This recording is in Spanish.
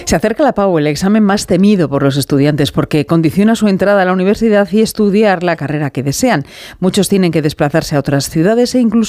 Se acerca la PAU, el examen más temido por los estudiantes, porque condiciona su entrada a la universidad y estudiar la carrera que desean. Muchos tienen que desplazarse a otras ciudades e incluso